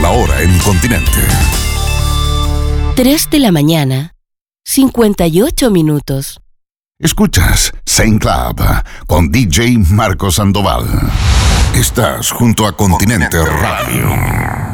La hora en Continente. 3 de la mañana, 58 minutos. Escuchas Saint Club con DJ Marco Sandoval. Estás junto a Continente Radio.